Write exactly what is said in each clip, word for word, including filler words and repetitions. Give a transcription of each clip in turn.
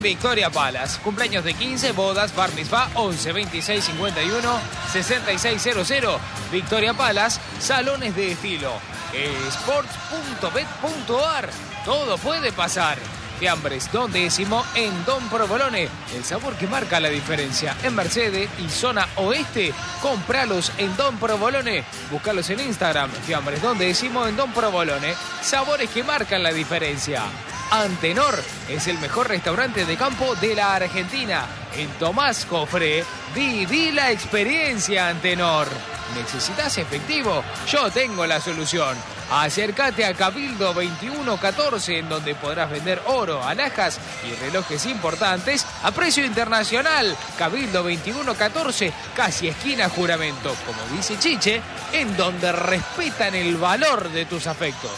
Victoria Palace, cumpleaños de quince, bodas, bar mitzvah, once veintiséis cincuenta y uno sesenta y seis cero cero. Victoria Palace, salones de estilo. Sports punto bet punto ar, todo puede pasar. Fiambres Don Décimo en Don Provolone, el sabor que marca la diferencia. En Mercedes y zona oeste, compralos en Don Provolone. Búscalos en Instagram, Fiambres Don Décimo en Don Provolone. Sabores que marcan la diferencia. Antenor es el mejor restaurante de campo de la Argentina. En Tomás Cofré, viví la experiencia Antenor. ¿Necesitas efectivo? Yo tengo la solución. Acércate a Cabildo veintiuno catorce, en donde podrás vender oro, alhajas y relojes importantes a precio internacional. Cabildo veintiuno catorce, casi esquina Juramento. Como dice Chiche, en donde respetan el valor de tus afectos.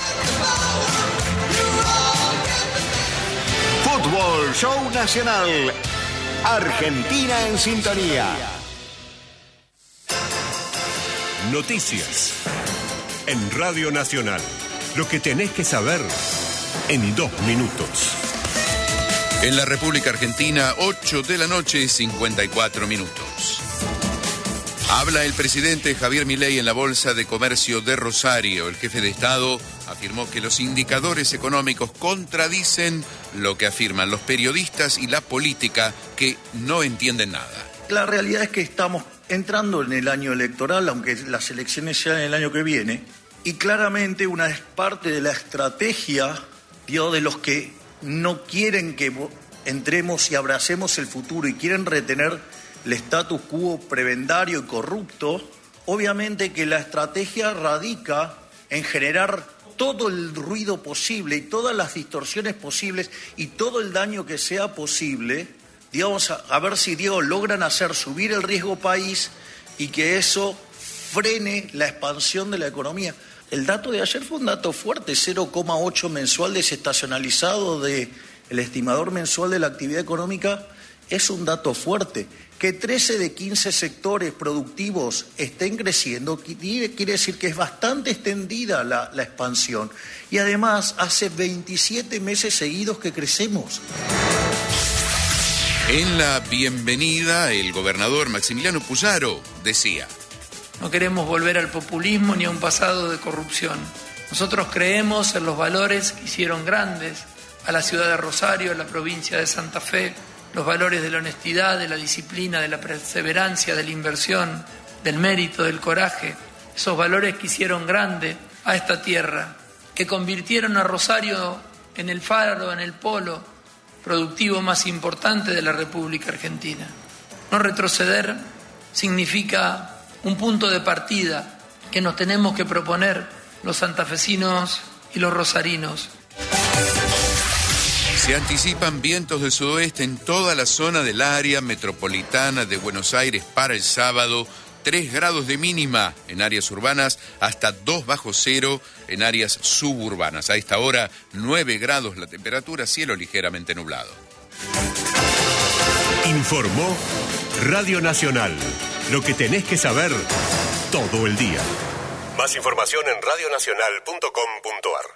Fútbol Show Nacional. Argentina en sintonía. Noticias. En Radio Nacional. Lo que tenés que saber en dos minutos. En la República Argentina, ocho de la noche, cincuenta y cuatro minutos. Habla el presidente Javier Milei en la Bolsa de Comercio de Rosario. El jefe de Estado afirmó que los indicadores económicos contradicen lo que afirman los periodistas y la política, que no entienden nada. La realidad es que estamos entrando en el año electoral, aunque las elecciones sean el año que viene, y claramente una parte de la estrategia, ¿vio?, de los que no quieren que entremos y abracemos el futuro y quieren retener el status quo prebendario y corrupto, obviamente que la estrategia radica en generar todo el ruido posible y todas las distorsiones posibles y todo el daño que sea posible, digamos, a, a ver si, Diego, logran hacer subir el riesgo país y que eso frene la expansión de la economía. El dato de ayer fue un dato fuerte, cero coma ocho mensual desestacionalizado del estimador mensual de la actividad económica, es un dato fuerte. Que trece de quince sectores productivos estén creciendo quiere decir que es bastante extendida la, la expansión. Y además hace veintisiete meses seguidos que crecemos. En la bienvenida, el gobernador Maximiliano Puzaro decía: no queremos volver al populismo ni a un pasado de corrupción. Nosotros creemos en los valores que hicieron grandes a la ciudad de Rosario, a la provincia de Santa Fe, los valores de la honestidad, de la disciplina, de la perseverancia, de la inversión, del mérito, del coraje, esos valores que hicieron grande a esta tierra, que convirtieron a Rosario en el faro, en el polo productivo más importante de la República Argentina. No retroceder significa un punto de partida que nos tenemos que proponer los santafesinos y los rosarinos. Se anticipan vientos del sudoeste en toda la zona del área metropolitana de Buenos Aires para el sábado. tres grados de mínima en áreas urbanas, hasta dos bajo cero en áreas suburbanas. A esta hora, nueve grados la temperatura, cielo ligeramente nublado. Informó Radio Nacional. Lo que tenés que saber todo el día. Más información en radio nacional punto com punto ar.